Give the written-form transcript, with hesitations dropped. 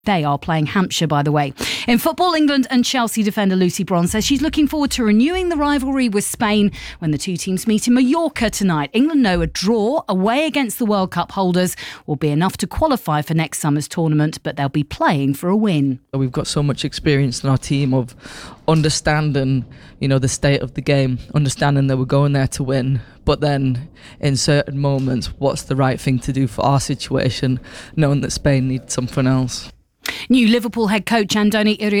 They are playing Hampshire, by the way. In football, England and Chelsea defender Lucy Bronze says she's looking forward to renewing the rivalry with Spain when the two teams meet in Mallorca tonight. England know a draw away against the World Cup holders will be enough to qualify for next summer's tournament, but they'll be playing for a win. We've got so much experience in our team of understanding, the state of the game, understanding that we're going there to win, but then in certain moments, what's the right thing to do for our situation, knowing that Spain needs something else. New Liverpool head coach Andoni Iraola